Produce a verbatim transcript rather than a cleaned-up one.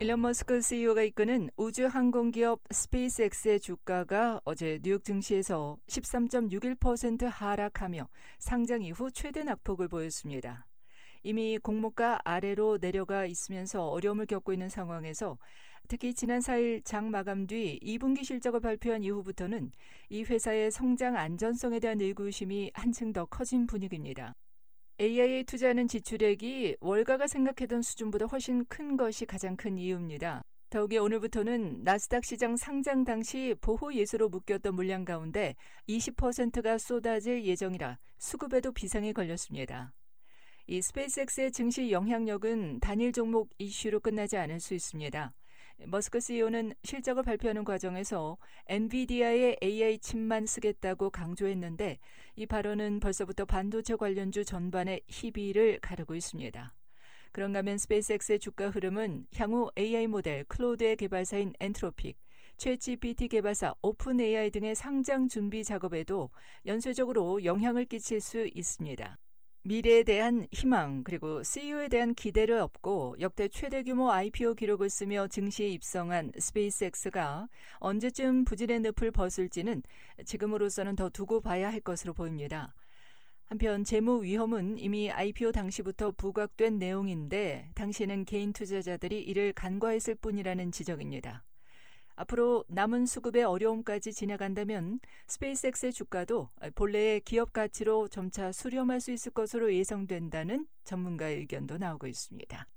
일론 머스크 씨이오가 이끄는 우주항공기업 스페이스X의 주가가 어제 뉴욕 증시에서 십삼 점 육일 퍼센트 하락하며 상장 이후 최대 낙폭을 보였습니다. 이미 공모가 아래로 내려가 있으면서 어려움을 겪고 있는 상황에서 특히 지난 사일 장 마감 뒤 이 분기 실적을 발표한 이후부터는 이 회사의 성장 안전성에 대한 의구심이 한층 더 커진 분위기입니다. 에이아이에 투자하는 지출액이 월가가 생각했던 수준보다 훨씬 큰 것이 가장 큰 이유입니다. 더욱이 오늘부터는 나스닥 시장 상장 당시 보호 예수로 묶였던 물량 가운데 이십 퍼센트가 쏟아질 예정이라 수급에도 비상이 걸렸습니다. 이 스페이스X의 증시 영향력은 단일 종목 이슈로 끝나지 않을 수 있습니다. 머스크 씨이오는 실적을 발표하는 과정에서 엔비디아의 에이아이 칩만 쓰겠다고 강조했는데 이 발언은 벌써부터 반도체 관련주 전반의 희비를 가르고 있습니다. 그런가 하면 스페이스X의 주가 흐름은 향후 에이아이 모델 클로드의 개발사인 엔트로픽, 챗지피티 개발사 오픈에이아이 등의 상장 준비 작업에도 연쇄적으로 영향을 끼칠 수 있습니다. 미래에 대한 희망 그리고 씨이오에 대한 기대를 업고 역대 최대 규모 아이피오 기록을 쓰며 증시에 입성한 스페이스X가 언제쯤 부진의 늪을 벗을지는 지금으로서는 더 두고 봐야 할 것으로 보입니다. 한편 재무 위험은 이미 아이피오 당시부터 부각된 내용인데 당시에는 개인 투자자들이 이를 간과했을 뿐이라는 지적입니다. 앞으로 남은 수급의 어려움까지 지나간다면 스페이스X의 주가도 본래의 기업 가치로 점차 수렴할 수 있을 것으로 예상된다는 전문가의 의견도 나오고 있습니다.